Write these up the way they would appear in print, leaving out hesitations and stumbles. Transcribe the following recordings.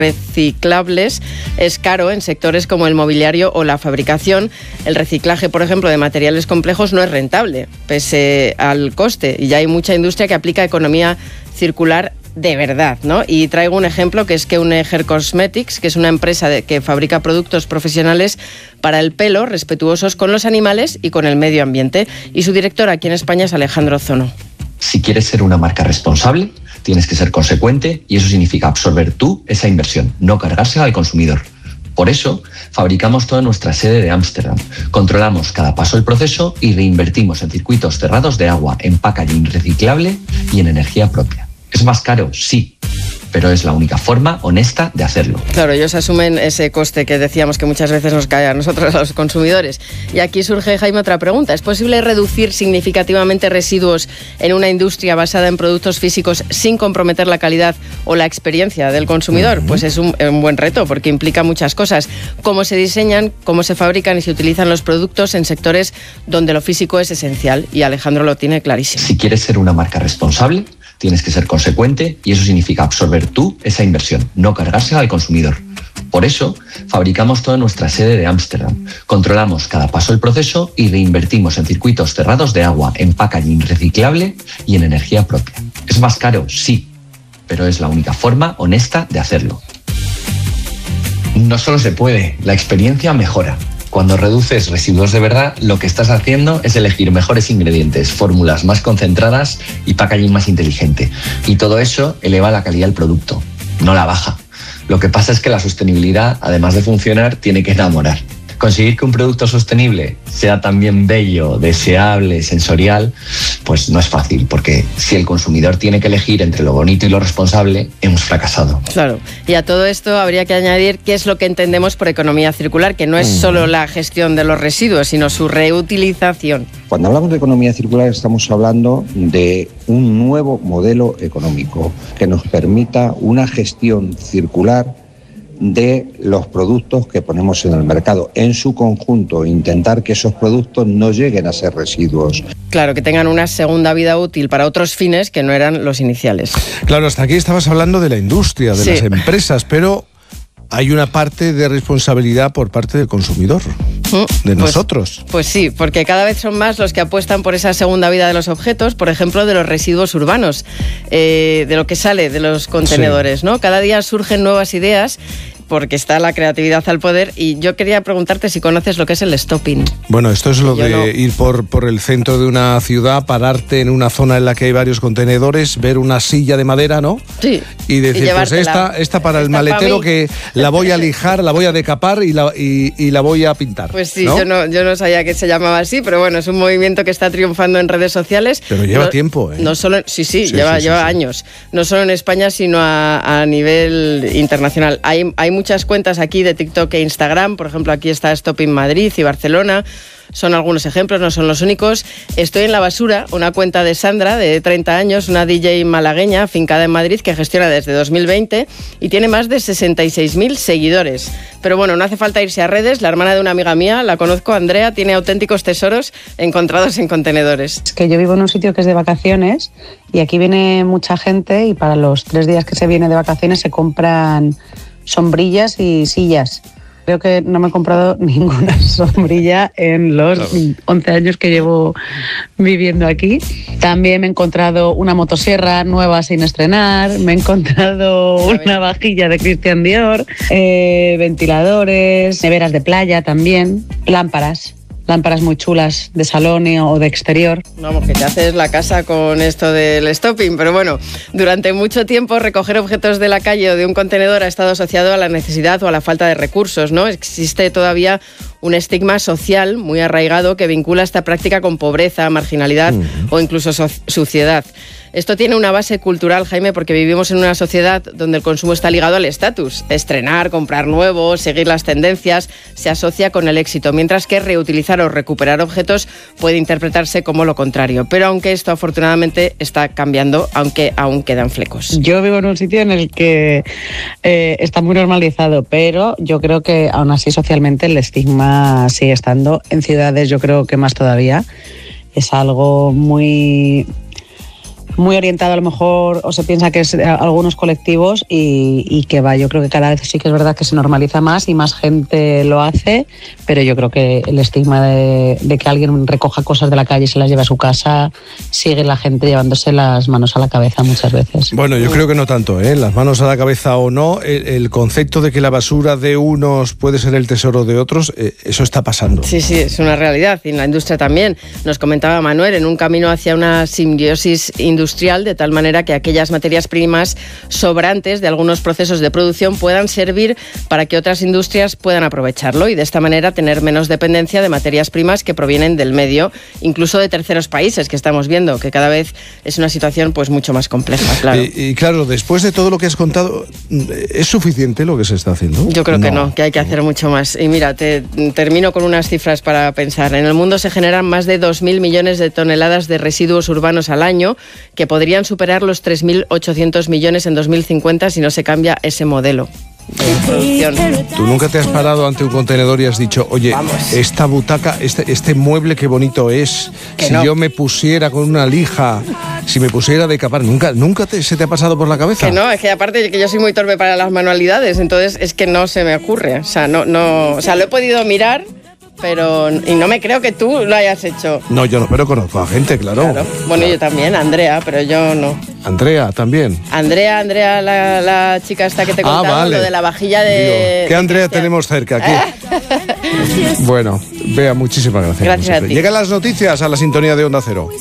reciclables es caro en sectores como el mobiliario o la fabricación. El reciclaje, por ejemplo, de materiales complejos no es rentable, pese al coste, y ya hay mucha industria que aplica economía circular de verdad, ¿no? Y traigo un ejemplo, que es que Hair Cosmetics, que es una empresa que fabrica productos profesionales para el pelo, respetuosos con los animales y con el medio ambiente. Y su director aquí en España es Alejandro Zono. Si quieres ser una marca responsable, tienes que ser consecuente, y eso significa absorber tú esa inversión, no cargársela al consumidor. Por eso, fabricamos toda nuestra sede de Ámsterdam, controlamos cada paso del proceso y reinvertimos en circuitos cerrados de agua, en packaging reciclable y en energía propia. ¿Es más caro? Sí, pero es la única forma honesta de hacerlo. Claro, ellos asumen ese coste que decíamos que muchas veces nos cae a nosotros, a los consumidores. Y aquí surge, Jaime, otra pregunta. ¿Es posible reducir significativamente residuos en una industria basada en productos físicos sin comprometer la calidad o la experiencia del consumidor? Pues es un buen reto, porque implica muchas cosas. Cómo se diseñan, cómo se fabrican y se utilizan los productos en sectores donde lo físico es esencial. Y Alejandro lo tiene clarísimo. Si quieres ser una marca responsable, tienes que ser consecuente, y eso significa absorber tú esa inversión, no cargársela al consumidor. Por eso, fabricamos toda nuestra sede de Ámsterdam, controlamos cada paso del proceso y reinvertimos en circuitos cerrados de agua, en packaging reciclable y en energía propia. ¿Es más caro? Sí, pero es la única forma honesta de hacerlo. No solo se puede, la experiencia mejora. Cuando reduces residuos de verdad, lo que estás haciendo es elegir mejores ingredientes, fórmulas más concentradas y packaging más inteligente. Y todo eso eleva la calidad del producto, no la baja. Lo que pasa es que la sostenibilidad, además de funcionar, tiene que enamorar. Conseguir que un producto sostenible sea también bello, deseable, sensorial, pues no es fácil, porque si el consumidor tiene que elegir entre lo bonito y lo responsable, hemos fracasado. Claro, y a todo esto habría que añadir qué es lo que entendemos por economía circular, que no es solo la gestión de los residuos, sino su reutilización. Cuando hablamos de economía circular estamos hablando de un nuevo modelo económico que nos permita una gestión circular de los productos que ponemos en el mercado. En su conjunto, intentar que esos productos no lleguen a ser residuos. Claro, que tengan una segunda vida útil para otros fines que no eran los iniciales. Claro, hasta aquí estabas hablando de la industria, de las empresas, pero hay una parte de responsabilidad por parte del consumidor, de nosotros. Pues sí, porque cada vez son más los que apuestan por esa segunda vida de los objetos, por ejemplo, de los residuos urbanos, de lo que sale de los contenedores, ¿no? Cada día surgen nuevas ideas, porque está la creatividad al poder, y yo quería preguntarte si conoces lo que es el stopping. Bueno, esto es lo de ir por el centro de una ciudad, pararte en una zona en la que hay varios contenedores, ver una silla de madera, ¿no? Sí. Y decir, pues esta para el maletero, que la voy a lijar, la voy a decapar y la voy a pintar. Pues sí, ¿no? Yo no sabía que se llamaba así, pero bueno, es un movimiento que está triunfando en redes sociales. Pero lleva tiempo, ¿eh? No solo, lleva años. No solo en España, sino a nivel internacional. Hay muchas cuentas aquí de TikTok e Instagram, por ejemplo, aquí está Stopping Madrid y Barcelona. Son algunos ejemplos, no son los únicos. Estoy en la basura, una cuenta de Sandra, de 30 años, una DJ malagueña, afincada en Madrid, que gestiona desde 2020 y tiene más de 66.000 seguidores. Pero bueno, no hace falta irse a redes. La hermana de una amiga mía, la conozco, Andrea, tiene auténticos tesoros encontrados en contenedores. Es que yo vivo en un sitio que es de vacaciones y aquí viene mucha gente, y para los 3 días que se viene de vacaciones se compran sombrillas y sillas. Creo que no me he comprado ninguna sombrilla en los 11 años que llevo viviendo aquí. También me he encontrado una motosierra nueva sin estrenar, me he encontrado una vajilla de Christian Dior, ventiladores, neveras de playa también, lámparas muy chulas de salón o de exterior. Vamos, que te haces la casa con esto del stopping, pero bueno, durante mucho tiempo recoger objetos de la calle o de un contenedor ha estado asociado a la necesidad o a la falta de recursos, ¿no? Existe todavía un estigma social muy arraigado que vincula esta práctica con pobreza, marginalidad o incluso suciedad. Esto tiene una base cultural, Jaime, porque vivimos en una sociedad donde el consumo está ligado al estatus. Estrenar, comprar nuevo, seguir las tendencias, se asocia con el éxito, mientras que reutilizar o recuperar objetos puede interpretarse como lo contrario. Pero aunque esto afortunadamente está cambiando, aunque aún quedan flecos. Yo vivo en un sitio en el que está muy normalizado, pero yo creo que aún así socialmente el estigma sigue estando. En ciudades yo creo que más todavía. Es algo muy muy orientado a lo mejor, o se piensa que es algunos colectivos y que va, yo creo que cada vez sí que es verdad que se normaliza más y más gente lo hace, pero yo creo que el estigma de que alguien recoja cosas de la calle y se las lleve a su casa, sigue la gente llevándose las manos a la cabeza muchas veces. Bueno, yo creo que no tanto, las manos a la cabeza o no, el concepto de que la basura de unos puede ser el tesoro de otros, eso está pasando. Sí, es una realidad, y en la industria también. Nos comentaba Manuel, en un camino hacia una simbiosis industrial, de tal manera que aquellas materias primas sobrantes de algunos procesos de producción puedan servir para que otras industrias puedan aprovecharlo y de esta manera tener menos dependencia de materias primas que provienen del medio, incluso de terceros países, que estamos viendo que cada vez es una situación pues mucho más compleja, claro. Y claro, después de todo lo que has contado, ¿es suficiente lo que se está haciendo? Yo creo que no, que hay que hacer mucho más. Y mira, termino con unas cifras para pensar. En el mundo se generan más de 2.000 millones de toneladas de residuos urbanos al año, que podrían superar los 3.800 millones en 2050 si no se cambia ese modelo de producción. ¿Tú nunca te has parado ante un contenedor y has dicho, oye, esta butaca, este mueble qué bonito es, si yo me pusiera con una lija, si me pusiera de capar, ¿nunca se te ha pasado por la cabeza? Que no, es que aparte de que yo soy muy torpe para las manualidades, entonces es que no se me ocurre, o sea, no, o sea, lo he podido mirar, pero y no me creo que tú lo hayas hecho. No, yo no, pero conozco a gente, claro. Bueno, yo también, Andrea, pero yo no. Andrea, también. Andrea, la chica esta que te contaba, vale. Lo de la vajilla de... ¿Qué Andrea tenemos cerca aquí? Bueno, Bea, muchísimas gracias. Gracias a ti. Llegan las noticias a la sintonía de Onda Cero.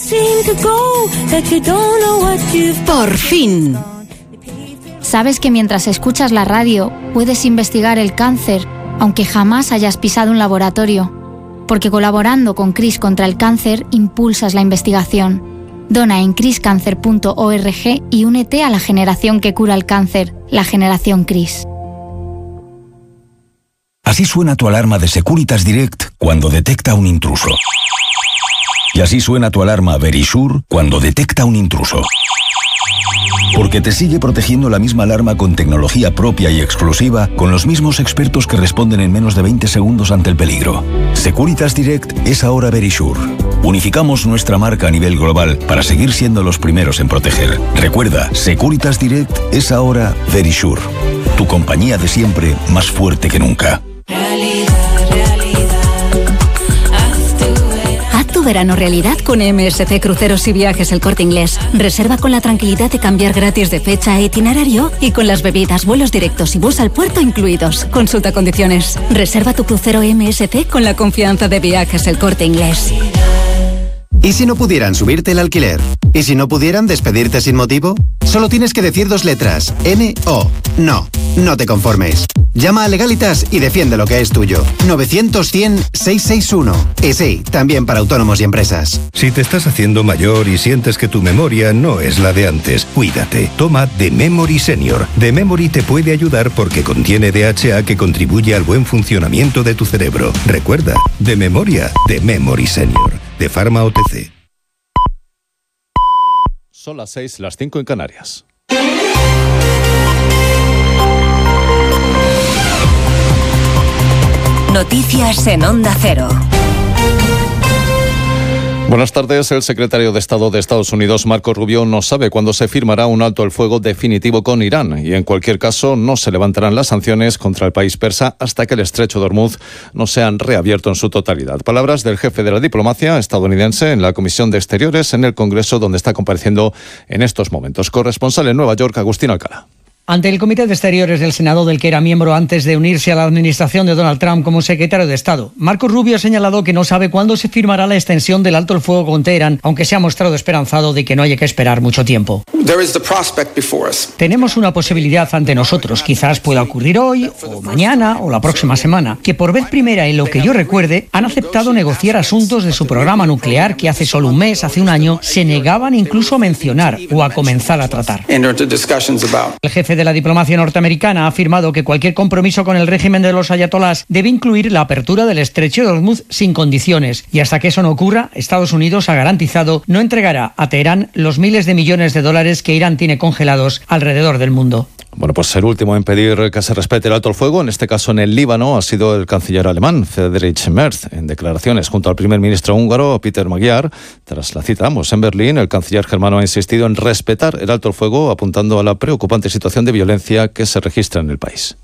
Por fin. ¿Sabes que mientras escuchas la radio puedes investigar el cáncer, aunque jamás hayas pisado un laboratorio? Porque colaborando con CRIS contra el cáncer impulsas la investigación. Dona en criscancer.org y únete a la generación que cura el cáncer, la generación CRIS. Así suena tu alarma de Securitas Direct cuando detecta un intruso. Y así suena tu alarma Verisure cuando detecta un intruso. Porque te sigue protegiendo la misma alarma con tecnología propia y exclusiva, con los mismos expertos que responden en menos de 20 segundos ante el peligro. Securitas Direct es ahora Verisure. Unificamos nuestra marca a nivel global para seguir siendo los primeros en proteger. Recuerda, Securitas Direct es ahora Verisure. Tu compañía de siempre, más fuerte que nunca. Haz tu verano realidad con MSC Cruceros y Viajes El Corte Inglés. Reserva con la tranquilidad de cambiar gratis de fecha e itinerario y con las bebidas, vuelos directos y bus al puerto incluidos. Consulta condiciones. Reserva tu crucero MSC con la confianza de Viajes El Corte Inglés. ¿Y si no pudieran subirte el alquiler? ¿Y si no pudieran despedirte sin motivo? Solo tienes que decir 2 letras. N-O. No te conformes. Llama a Legalitas y defiende lo que es tuyo. 900-100-661. Y sí, también para autónomos y empresas. Si te estás haciendo mayor y sientes que tu memoria no es la de antes, cuídate. Toma The Memory Senior. The Memory te puede ayudar porque contiene DHA que contribuye al buen funcionamiento de tu cerebro. Recuerda, de memoria, The Memory Senior. De Pharma OTC. Son las 6, las 5 en Canarias. Noticias en Onda Cero. Buenas tardes. El secretario de Estado de Estados Unidos, Marco Rubio, no sabe cuándo se firmará un alto el fuego definitivo con Irán y, en cualquier caso, no se levantarán las sanciones contra el país persa hasta que el estrecho de Hormuz no sean reabierto en su totalidad. Palabras del jefe de la diplomacia estadounidense en la Comisión de Exteriores en el Congreso, donde está compareciendo en estos momentos. Corresponsal en Nueva York, Agustín Alcalá. Ante el Comité de Exteriores del Senado, del que era miembro antes de unirse a la administración de Donald Trump como secretario de Estado, Marco Rubio ha señalado que no sabe cuándo se firmará la extensión del alto el fuego con Teherán, aunque se ha mostrado esperanzado de que no haya que esperar mucho tiempo. Tenemos una posibilidad ante nosotros, quizás pueda ocurrir hoy, o mañana, o la próxima semana, que por vez primera en lo que yo recuerde, han aceptado negociar asuntos de su programa nuclear que hace solo un mes, hace un año, se negaban incluso a mencionar o a comenzar a tratar. El jefe de la diplomacia norteamericana ha afirmado que cualquier compromiso con el régimen de los ayatolás debe incluir la apertura del estrecho de Hormuz sin condiciones, y hasta que eso no ocurra, Estados Unidos ha garantizado no entregará a Teherán los miles de millones de dólares que Irán tiene congelados alrededor del mundo. Bueno, pues el último en pedir que se respete el alto el fuego, en este caso en el Líbano, ha sido el canciller alemán, Friedrich Merz. En declaraciones junto al primer ministro húngaro, Peter Magyar, tras la cita ambos en Berlín, el canciller germano ha insistido en respetar el alto el fuego, apuntando a la preocupante situación de violencia que se registra en el país.